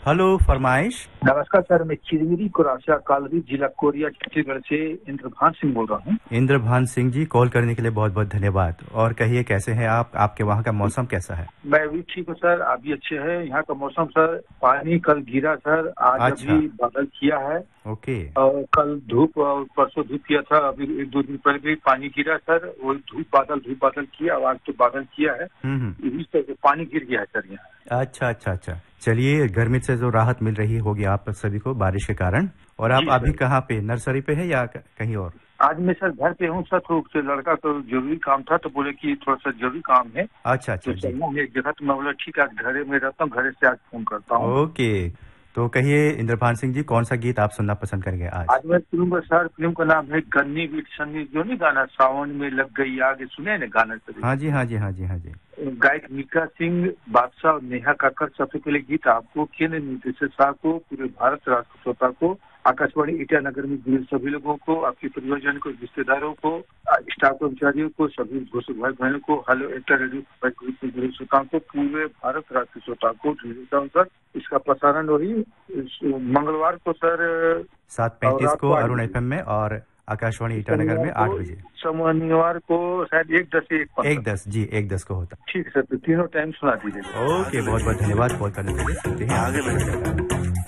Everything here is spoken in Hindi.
हेलो, फरमाइश। नमस्कार सर, मैं चिरमिरी कोरासिया कालरी जिला कोरिया छत्तीसगढ़ से इंद्रभान सिंह बोल रहा हूँ। इंद्रभान सिंह जी, कॉल करने के लिए बहुत बहुत धन्यवाद। और कहिए, कैसे हैं आप? आपके वहाँ का मौसम कैसा है? मैं भी ठीक हूँ सर, आप भी अच्छे हैं। यहाँ का मौसम सर, पानी कल गिरा सर, आज अच्छा। अभी बादल किया है। ओके। और कल धूप और परसों धूप किया था, अभी एक दो दिन पहले भी पानी गिरा सर। वो धूप बादल किया, आज तो बादल किया है। इस तरह से पानी गिर गया है सर यहाँ। अच्छा अच्छा अच्छा। चलिए, गर्मी से जो राहत मिल रही होगी आप सभी को बारिश के कारण। और आप जी अभी सर। कहाँ पे, नर्सरी पे है या कहीं और? आज मैं सर घर पे हूँ सर, तो लड़का को जरूरी काम था तो बोले कि थोड़ा सा जरूरी काम है अच्छा अच्छा तो जी। चलना है एक जगह। तो मैं बोला ठीक है, आज घरे में रहता हूँ, घरे से आज फोन करता हूँ। ओके। तो कहिए इंद्रभान सिंह जी, कौन सा गीत आप सुनना पसंद करेंगे आज? आज मैं सुनूंगा सर, फिल्म का नाम है गन्नी बीट सन्नी, जो नहीं गाना सावन में लग गई आग, सुने ना गाना सर? हाँ जी हाँ जी हाँ जी हाँ जी। गायक मीका सिंह, बादशाह और नेहा काकर। सबसे पहले गीत आपको, केंद्र निर्देशक साहब को, पूरे भारत राष्ट्र श्रोता को, आकाशवाणी ईटानगर में जुड़े सभी लोगों को, आपके परिवारजन को, रिश्तेदारों को, स्टाफ कर्मचारियों को, सभी घोषक भाई बहनों को, हेलो इंटर रेडियो से जुड़े श्रोताओं को, पूरे भारत राष्ट्र श्रोता को देता हूँ सर। इसका प्रसारण वही मंगलवार को सर 7:35 को अरुण FM में और आकाशवाणी ईटानगर में 8 बजे। शनिवार को शायद 1:10 से 1:10 जी, 1:10 को होता। ठीक है सर, तो तीनों टाइम सुना दीजिएगा। ओके, बहुत बहुत धन्यवाद कॉल करने के लिए। सुनते हैं आगे बढ़ते हैं।